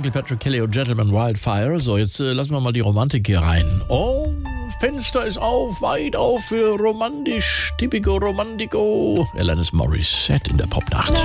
Michael Patrick Kelly und Gentleman Wildfire. So, jetzt lassen wir mal die Romantik hier rein. Oh, Fenster ist auf, weit auf für romantisch, typico romantico. Alanis Morissette in der Popnacht.